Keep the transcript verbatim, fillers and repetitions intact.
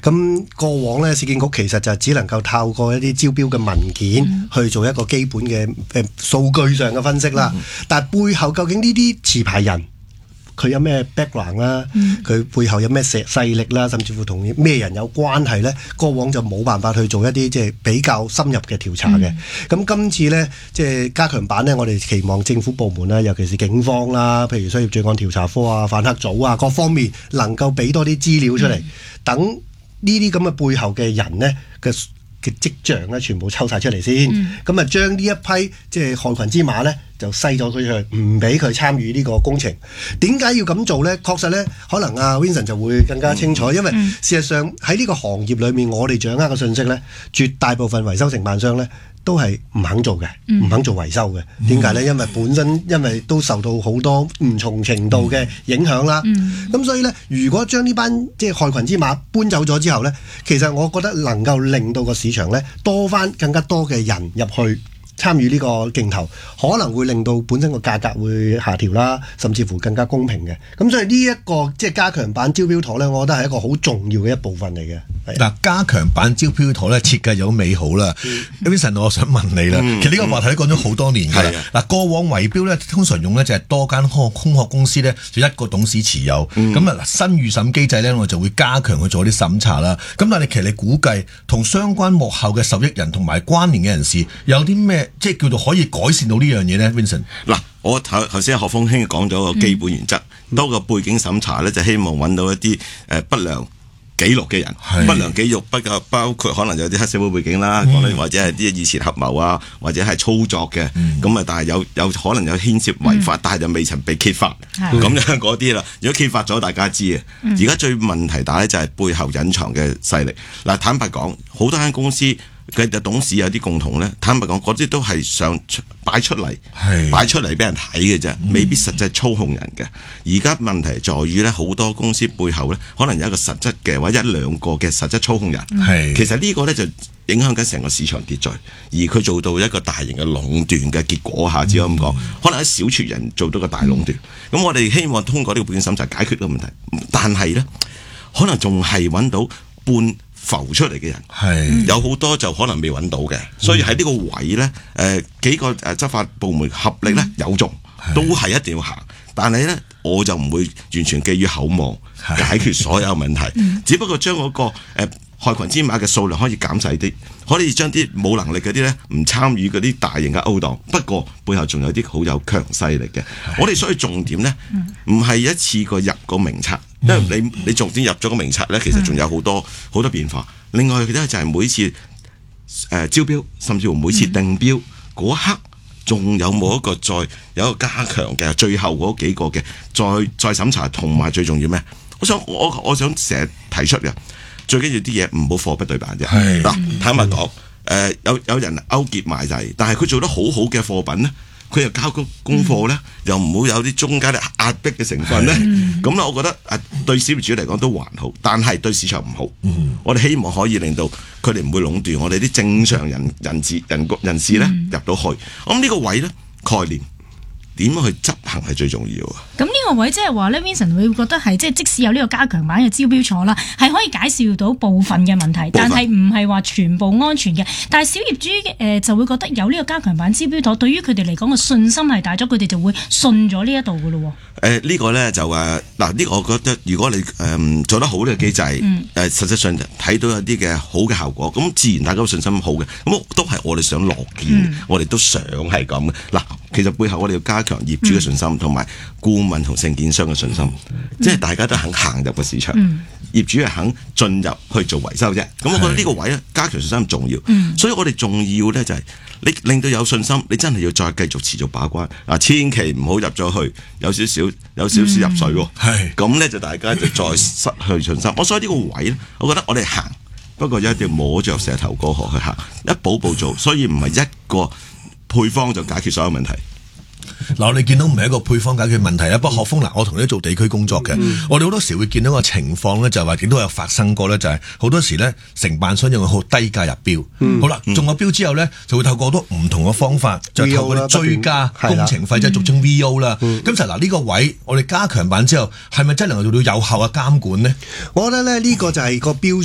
咁過往咧，市建局其實就只能夠透過一啲招標嘅文件、嗯、去做一個基本嘅誒數據上嘅分析啦。嗯、但係背後究竟呢啲持牌人佢有咩 background 啦，佢、嗯、背後有咩勢勢力啦，甚至乎同咩人有關係咧？過往就冇辦法去做一啲即係比較深入嘅調查嘅。咁、嗯、今次咧，即係加強版咧，我哋期望政府部門啦，尤其是警方啦，譬如商業罪案調查科啊、反黑組啊，各方面能夠俾多啲資料出嚟，嗯、等呢啲咁嘅背後嘅人咧嘅嘅跡象咧，全部抽晒出嚟先。咁啊、嗯，將呢一批即係害群之馬咧，就篩咗佢出去，唔俾佢參與呢個工程。點解要咁做呢？確實呢，可能阿 Vincent 就會更加清楚，因為事實上喺呢個行業裏面，我哋掌握嘅信息呢，絕大部分維修承辦商呢都係唔肯做嘅，唔、嗯、肯做維修嘅。點解呢？因為本身因為都受到好多唔同程度嘅影響啦。咁、嗯、所以呢，如果將呢班即係害群之馬搬走咗之後呢，其實我覺得能夠令到個市場呢多翻更加多嘅人入去參與呢個競投，可能會令到本身個價格會下調啦，甚至乎更加公平嘅。咁所以呢、這、一個即係加強版招標妥呢，我覺得係一個好重要嘅一部分嚟嘅。 嗱，加強版招標妥呢設計有美好啦。Vincent、嗯、我想問你啦，嗯、其實呢個話題都講咗好多年㗎啦。嗱、嗯，過往圍標呢，通常用呢就係多間空空殼公司呢，就一個董事持有。咁啊、嗯，新預審機制呢，我就會加強去做啲審查啦。咁但係其實你估計同相關幕後嘅受益人同埋關聯嘅人士有啲咩？即係叫做可以改善到呢樣嘢咧 ，Vincent。嗱， 我頭頭先何鋒兄講咗個基本原則，嗯、多個背景審查咧，就希望揾到一啲誒、呃、不良記錄嘅人，是不良記錄不夠包括可能有啲黑社會背景啦，嗯、或者係啲以前合謀啊，或者係操作嘅，咁啊、嗯，但係有有可能有牽涉違法，嗯、但係就未曾被揭發，咁是樣嗰啲啦。如果揭發咗，大家知嘅。而家、嗯、最問題大咧就係背後隱藏嘅勢力。嗱，坦白講，好多間公司。佢嘅董事有啲共同咧，坦白講，嗰啲都係想擺出嚟，是擺出嚟俾人睇嘅啫，未必實際操控人嘅。而家、嗯、問題在於咧，好多公司背後咧，可能有一個實質嘅或者一兩個嘅實質操控人。是其實呢個咧就影響緊成個市場秩序，而佢做到一個大型嘅壟斷嘅結果下，只可以咁講，嗯、可能一小撮人做到個大壟斷。咁、嗯、我哋希望通過呢個背景審查解決呢個問題，但係咧，可能仲係揾到半浮出嚟嘅人，係有好多就可能未揾到嘅，所以喺呢個位咧，誒、呃、幾個誒執法部門合力咧有用，都係一定要行。但係咧，我就唔會完全寄予厚望解決所有問題，只不過將嗰、那個誒、呃、害群之馬嘅數量可以減細啲，可以將啲冇能力嗰啲咧唔參與嗰啲大型嘅勾當。不過背後仲有啲好有強勢力嘅，我哋所以重點咧唔係一次過入個名冊。因為你你重點入咗個名冊咧，其實仲有好多好多變化。另外佢咧就係每次誒、呃、招標，甚至乎每次定標嗰、嗯、刻，仲有冇一個再有一個加強嘅最後嗰幾個嘅再再審查，同埋最重要咩？我想我我想成日提出嘅最緊要啲嘢唔好貨不對版啫。嗱是，坦白講，誒、呃、有有人勾結埋嚟，但係佢做得好好嘅貨品咧。佢又交個功課咧，嗯、又唔好有啲中間嘅壓迫嘅成分咧。咁咧、嗯，我覺得誒對小業主嚟講都還好，但係對市場唔好。嗯、我哋希望可以令到佢哋唔會壟斷我哋啲正常人人士人人士咧入到去。我諗呢個位咧概念點樣去執行係最重要啊！ 咁呢個位即係話咧 Vincent 會覺得係即係即使有呢個加強版嘅招標妥啦，係可以解決到部分嘅問題，但係唔係話全部安全嘅。但係小業主誒、呃、就會覺得有呢個加強版招標妥，對於佢哋嚟講嘅信心係大咗，佢哋就會信咗呢一度嘅咯。誒、 呃這個、呢個咧就誒嗱呢個我覺得如果你誒、呃、做得好呢個機制，誒、嗯呃、實際上睇到一啲嘅好嘅效果，咁自然大家都信心好嘅，咁都係我哋想樂見，嗯、我哋都想係咁嘅。嗱，其實背後我哋要加強業主嘅信心，同埋顧問同承建商嘅信心，嗯、即係大家都肯行入個市場，嗯、業主係肯進入去做維修啫。咁我覺得呢個位咧加強信心重要，嗯、所以我哋重要咧就係你令到有信心，你真係要再繼續持續把關啊！千祈唔好入咗去有少少有少少入水喎，係咁咧就大家就再失去信心。我所以呢個位咧，我覺得我哋行，不過一定要摸着石頭過河去行，一步步做，所以唔係一個配方就解決所有問題。 嗱，你見到唔係一個配方解決問題啊！不過學鋒嗱，我同你做地區工作嘅，嗯、我哋好多時會見到個情況咧，就係話亦都有發生過咧，就係、是、好多時咧承辦商用好低價入標，嗯、好啦，中咗標之後咧，就會透過好多唔同嘅方法，就透過追加工程費，即係俗稱 V O 啦。咁就嗱呢個位，我哋加強版之後，係咪真係能夠做到有效嘅監管呢？ 我覺得咧呢個就係個標